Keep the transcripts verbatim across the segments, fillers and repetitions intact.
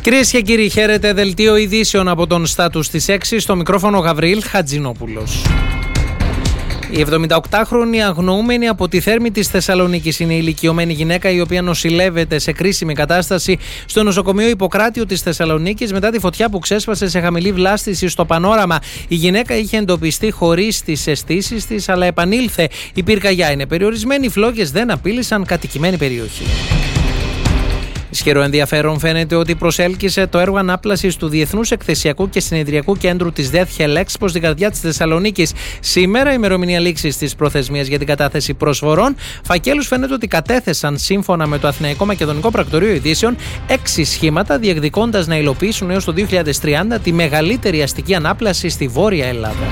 Κυρίες και κύριοι, χαίρετε, δελτίο ειδήσεων από τον Στάτους της έξι, στο μικρόφωνο Γαβριήλ Χατζηνόπουλος. Η εβδομηνταοκτάχρονη αγνοούμενη από τη Θέρμη της Θεσσαλονίκης είναι η ηλικιωμένη γυναίκα η οποία νοσηλεύεται σε κρίσιμη κατάσταση στο νοσοκομείο Ιπποκράτειου της Θεσσαλονίκης μετά τη φωτιά που ξέσπασε σε χαμηλή βλάστηση στο Πανόραμα. Η γυναίκα είχε εντοπιστεί χωρίς τις αισθήσεις της, αλλά επανήλθε. Η πυρκαγιά είναι περιορισμένη, οι φλόγες δεν απείλησαν κατοικημένη περιοχή. Ισχυρό ενδιαφέρον φαίνεται ότι προσέλκυσε το έργο ανάπλασης του Διεθνούς Εκθεσιακού και Συνεδριακού Κέντρου της ΔΕΘ Χελέξπο στην καρδιά της Θεσσαλονίκης. Σήμερα, ημερομηνία λήξης της προθεσμίας για την κατάθεση προσφορών. Φακέλους φαίνεται ότι κατέθεσαν, σύμφωνα με το Αθηναϊκό Μακεδονικό Πρακτορείο Ειδήσεων, έξι σχήματα, διεκδικώντας να υλοποιήσουν έως το δύο χιλιάδες τριάντα τη μεγαλύτερη αστική ανάπλαση στη Βόρεια Ελλάδα.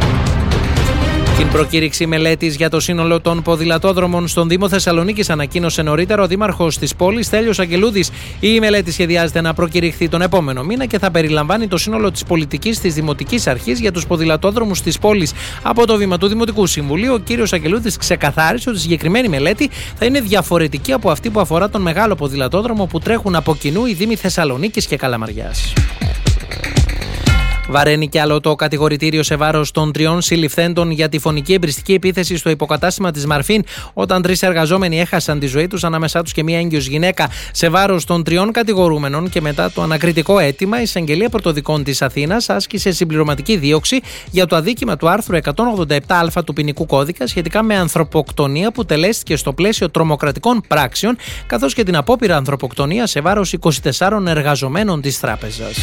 Την προκήρυξη μελέτης για το σύνολο των ποδηλατόδρομων στον Δήμο Θεσσαλονίκης ανακοίνωσε νωρίτερα ο Δήμαρχος της πόλης, Στέλιος Αγγελούδης. Η μελέτη σχεδιάζεται να προκηρυχθεί τον επόμενο μήνα και θα περιλαμβάνει το σύνολο της πολιτικής της Δημοτικής Αρχής για τους ποδηλατόδρομους της πόλης. Από το βήμα του Δημοτικού Συμβουλίου, ο κύριος Αγγελούδης ξεκαθάρισε ότι η συγκεκριμένη μελέτη θα είναι διαφορετική από αυτή που αφορά τον μεγάλο ποδηλατόδρομο που τρέχουν από κοινού οι Δήμοι Θεσσαλονίκης και Καλαμαριάς. Βαραίνει κι άλλο το κατηγορητήριο σε βάρος των τριών συλληφθέντων για τη φωνική εμπριστική επίθεση στο υποκατάστημα της Μαρφίν, όταν τρεις εργαζόμενοι έχασαν τη ζωή τους, ανάμεσά τους και μία έγκυος γυναίκα. Σε βάρος των τριών κατηγορούμενων και μετά το ανακριτικό αίτημα, η Εισαγγελία Πρωτοδικών της Αθήνας άσκησε συμπληρωματική δίωξη για το αδίκημα του άρθρου εκατόν ογδόντα επτά α του ποινικού κώδικα σχετικά με ανθρωποκτονία που τελέστηκε στο πλαίσιο τρομοκρατικών πράξεων, καθώς και την απόπειρα ανθρωποκτονία σε βάρος είκοσι τεσσάρων εργαζομένων της τράπεζας.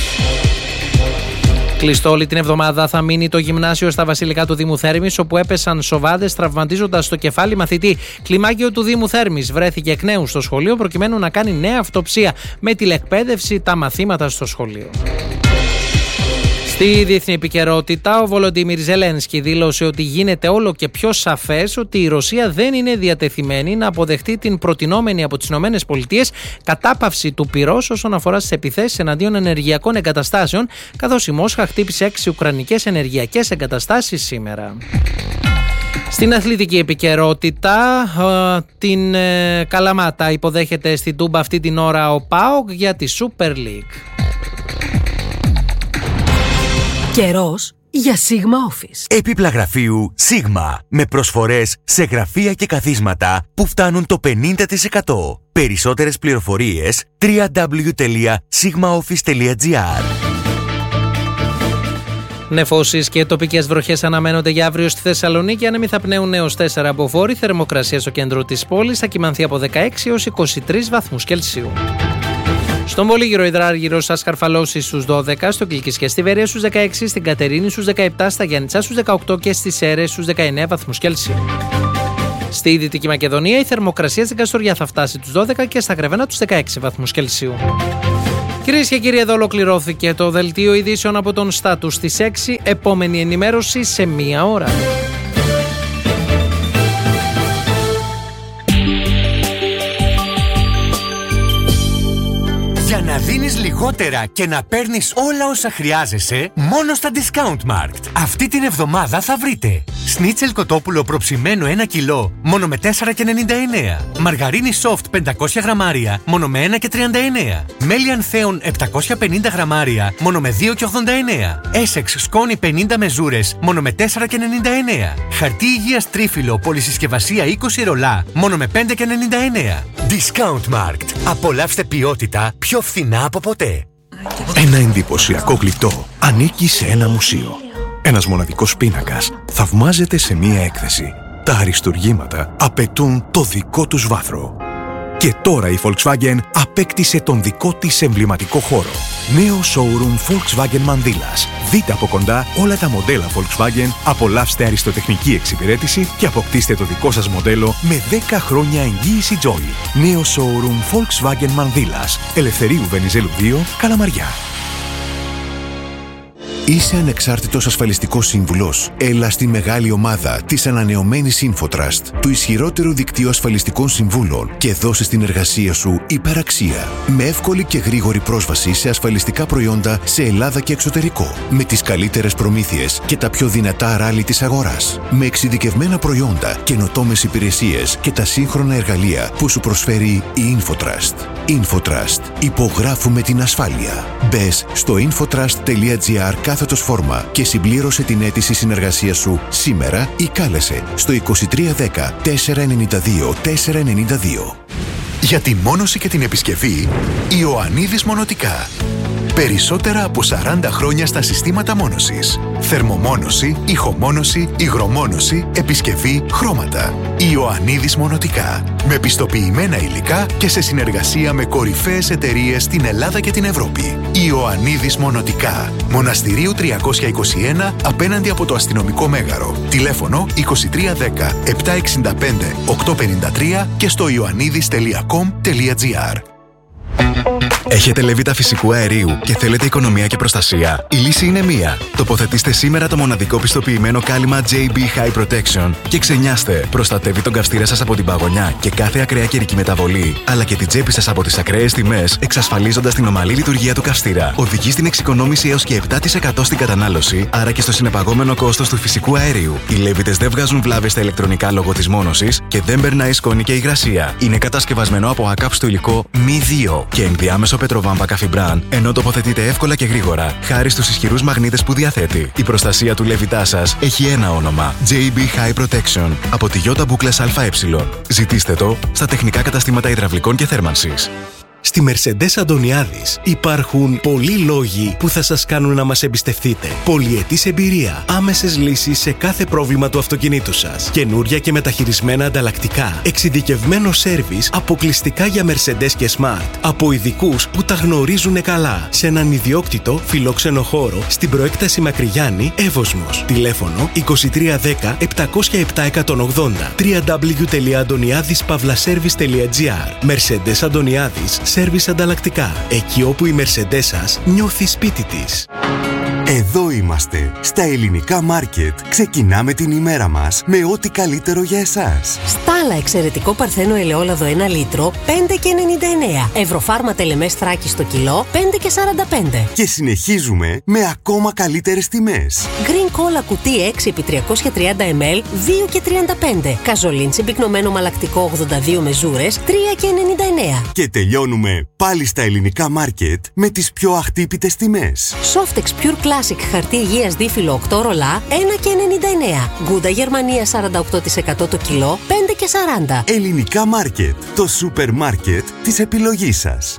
Κλειστό όλη την εβδομάδα θα μείνει το γυμνάσιο στα Βασιλικά του Δήμου Θέρμης, όπου έπεσαν σοβάδες τραυματίζοντας το κεφάλι μαθητή. Κλιμάκιο του Δήμου Θέρμης βρέθηκε εκ νέου στο σχολείο προκειμένου να κάνει νέα αυτοψία με τηλεκπαίδευση τα μαθήματα στο σχολείο. Στη διεθνή επικαιρότητα, ο Βολοντίμιρ Ζελένσκι δήλωσε ότι γίνεται όλο και πιο σαφές ότι η Ρωσία δεν είναι διατεθειμένη να αποδεχτεί την προτινόμενη από τις ΗΠΑ κατάπαυση του πυρός όσον αφορά στις επιθέσεις εναντίον ενεργειακών εγκαταστάσεων, καθώς η Μόσχα χτύπησε έξι ουκρανικές ενεργειακές εγκαταστάσεις σήμερα. Στην αθλητική επικαιρότητα, την Καλαμάτα υποδέχεται στην Τούμπα αυτή την ώρα ο ΠΑΟΚ για τη Super League. Καιρός για Sigma Office. Επίπλα γραφείου Sigma με προσφορές σε γραφεία και καθίσματα που φτάνουν το πενήντα τοις εκατό. Περισσότερες πληροφορίες double-u double-u double-u τελεία sigma office τελεία gr. Νεφώσεις και τοπικές βροχές αναμένονται για αύριο στη Θεσσαλονίκη. Άνεμοι θα πνέουν έως τέσσερα μποφόρ. Θερμοκρασία στο κέντρο της πόλης θα κυμανθεί από δεκαέξι έως είκοσι τρεις βαθμούς Κελσίου. Στον Πολύγυρο υδράργυρο στα Σκαρφαλώσεις στους δώδεκα, στο Κιλκής και στη Βερία στους δεκαέξι, στην Κατερίνη στους δεκαεπτά, στα Γιάννητσά στους δεκαοκτώ και στις Σέρρες στους δεκαεννέα βαθμούς Κελσίου. Στη Δυτική Μακεδονία η θερμοκρασία στην Καστοριά θα φτάσει τους δώδεκα και στα Κρεβένα τους δεκαέξι βαθμούς Κελσίου. Κυρίες και κύριοι, εδώ ολοκληρώθηκε το δελτίο ειδήσεων από τον Στάτους της έξι. Επόμενη ενημέρωση σε μία ώρα. Για να δίνεις λιγότερα και να παίρνεις όλα όσα χρειάζεσαι, μόνο στα Discountmarkt. Αυτή την εβδομάδα θα βρείτε σνίτσελ κοτόπουλο προψημένο ένα κιλό, μόνο με τέσσερα και ενενήντα εννέα. Μαργαρίνη soft πεντακόσια γραμμάρια, μόνο με ένα και τριάντα εννέα. Μέλι ανθέων επτακόσια πενήντα γραμμάρια, μόνο με δύο και ογδόντα εννέα. Essex σκόνη πενήντα μεζούρες, μόνο με τέσσερα και ενενήντα εννέα. Χαρτί υγείας τρίφυλλο πολυσυσκευασία είκοσι ρολά, μόνο με πέντε και ενενήντα εννέα. Discountmarkt. Απολαύστε ποιότητα πιο φθηνά από ποτέ. Ένα εντυπωσιακό γλυπτό ανήκει σε ένα μουσείο. Ένας μοναδικός πίνακας θαυμάζεται σε μία έκθεση. Τα αριστουργήματα απαιτούν το δικό τους βάθρο. Και τώρα η Volkswagen απέκτησε τον δικό της εμβληματικό χώρο. Νέο showroom Volkswagen Μανδύλας. Δείτε από κοντά όλα τα μοντέλα Volkswagen, απολαύστε αριστοτεχνική εξυπηρέτηση και αποκτήστε το δικό σας μοντέλο με δέκα χρόνια εγγύηση Joy. Νέο showroom Volkswagen Μανδύλας. Ελευθερίου Βενιζέλου δύο, Καλαμαριά. Είσαι ανεξάρτητος ασφαλιστικός σύμβουλος. Έλα στη μεγάλη ομάδα της ανανεωμένης InfoTrust, του ισχυρότερου δικτύου ασφαλιστικών συμβούλων και δώσε στην εργασία σου υπεραξία. Με εύκολη και γρήγορη πρόσβαση σε ασφαλιστικά προϊόντα σε Ελλάδα και εξωτερικό. Με τις καλύτερες προμήθειες και τα πιο δυνατά ράλι της αγοράς. Με εξειδικευμένα προϊόντα, καινοτόμες υπηρεσίες και τα σύγχρονα εργαλεία που σου προσφέρει η InfoTrust. InfoTrust. Υπογράφουμε την ασφάλεια. Μπες στο infotrust.gr κάθετος φόρμα και συμπλήρωσε την αίτηση συνεργασίας σου σήμερα ή κάλεσε στο είκοσι τρία δέκα τετρακόσια ενενήντα δύο τετρακόσια ενενήντα δύο. Για τη μόνωση και την επισκευή, Ιωαννίδης Μονοτικά. Περισσότερα από σαράντα χρόνια στα συστήματα μόνωσης. Θερμομόνωση, ηχομόνωση, υγρομόνωση, επισκευή, χρώματα. Ιωαννίδης Μονοτικά. Με πιστοποιημένα υλικά και σε συνεργασία με κορυφαίες εταιρείες στην Ελλάδα και την Ευρώπη. Ιωαννίδης Μονοτικά. Μοναστηρίου τριακόσια είκοσι ένα απέναντι από το αστυνομικό μέγαρο. Τηλέφωνο είκοσι τρία δέκα επτακόσια εξήντα πέντε οκτακόσια πενήντα τρία και στο ιωαννίδης τελεία κομ τελεία τζι άρ. Έχετε λεβίτα φυσικού αερίου και θέλετε οικονομία και προστασία? Η λύση είναι μία. Τοποθετήστε σήμερα το μοναδικό πιστοποιημένο κάλυμα τζέι μπι High Protection και ξενιάστε. Προστατεύει τον καυστήρα σας από την παγωνιά και κάθε ακραία καιρική μεταβολή, αλλά και την τσέπη σας από τις ακραίες τιμές, εξασφαλίζοντας την ομαλή λειτουργία του καυστήρα. Οδηγεί στην εξοικονόμηση έως και επτά τοις εκατό στην κατανάλωση, άρα και στο συνεπαγόμενο κόστος του φυσικού αερίου. Οι λέβητες δεν βγάζουν βλάβες στα ηλεκτρονικά λόγω της μόνωσης και δεν περνάει σκόνη και υγρασία. Είναι κατασκευασμένο από ακάψτο υλικό μη δύο και ενδιάμεσο πετροβάμβα καφιμπράν, ενώ τοποθετείται εύκολα και γρήγορα, χάρη στους ισχυρούς μαγνήτες που διαθέτει. Η προστασία του λεβιτά σας έχει ένα όνομα: τζέι μπι High Protection από τη Ιώτα Μπούκλας ΑΕ. Ζητήστε το στα τεχνικά καταστήματα υδραυλικών και θέρμανσης. Στη Mercedes Αντωνιάδης υπάρχουν πολλοί λόγοι που θα σας κάνουν να μας εμπιστευτείτε. Πολυετής εμπειρία, άμεσες λύσεις σε κάθε πρόβλημα του αυτοκινήτου σας, καινούρια και μεταχειρισμένα ανταλλακτικά, εξειδικευμένο σέρβις αποκλειστικά για Mercedes και Smart, από ειδικούς που τα γνωρίζουν καλά, σε έναν ιδιόκτητο φιλόξενο χώρο στην προέκταση Μακρυγιάννη, Εύωσμος. Τηλέφωνο είκοσι τρία δέκα επτακόσια επτά εκατόν ογδόντα, double-u double-u double-u τελεία αντωνιάδης παύλα σέρβις τελεία τζι άρ. Mercedes Αντωνιάδης. Σέρβις ανταλλακτικά. Εκεί όπου η Mercedes σας νιώθει σπίτι της. Εδώ είμαστε, στα ελληνικά μάρκετ. Ξεκινάμε την ημέρα μας με ό,τι καλύτερο για εσάς. Στάλα εξαιρετικό παρθένο ελαιόλαδο ένα λίτρο, πέντε και ενενήντα εννέα. Ευρωφάρμα τελεμές Θράκη στο κιλό, πέντε και σαράντα πέντε. Και συνεχίζουμε με ακόμα καλύτερες τιμές. Green Cola κουτί έξι επί τριακόσια τριάντα μιλιλίτρα, δύο και τριάντα πέντε. Καζολίν συμπυκνωμένο μαλακτικό ογδόντα δύο μεζούρες, τρία και ενενήντα εννέα. Και τελειώνουμε πάλι στα ελληνικά μάρκετ με τις πιο αχτύπητες τιμές. Softex Pure Classic χαρτί υγείας δίφυλλο οκτώ ρολά, ένα και ενενήντα εννέα. Γκούντα Γερμανία σαράντα οκτώ τοις εκατό το κιλό, πέντε και σαράντα. Ελληνικά μάρκετ, το σούπερ μάρκετ της επιλογής σας.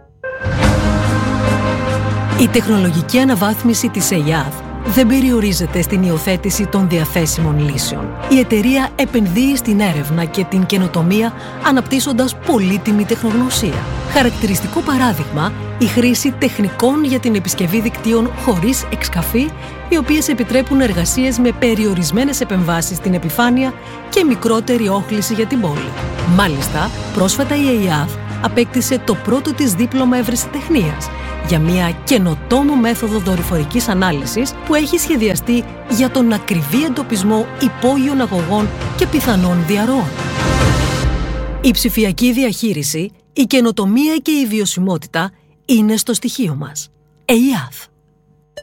Η τεχνολογική αναβάθμιση της ΕΙΑΔ δεν περιορίζεται στην υιοθέτηση των διαθέσιμων λύσεων. Η εταιρεία επενδύει στην έρευνα και την καινοτομία, αναπτύσσοντας πολύτιμη τεχνογνωσία. Χαρακτηριστικό παράδειγμα, η χρήση τεχνικών για την επισκευή δικτύων χωρίς εξκαφή, οι οποίες επιτρέπουν εργασίες με περιορισμένες επεμβάσεις στην επιφάνεια και μικρότερη όχληση για την πόλη. Μάλιστα, πρόσφατα η ΕΙΑΔ απέκτησε το πρώτο της δίπλωμα ευρεσιτεχνίας για μια καινοτόμο μέθοδο δορυφορικής ανάλυσης που έχει σχεδιαστεί για τον ακριβή εντοπισμό υπόγειων αγωγών και πιθανών διαρροών. Η ψηφιακή διαχείριση, η καινοτομία και η βιωσιμότητα είναι στο στοιχείο μας. ΕΙΑΔ.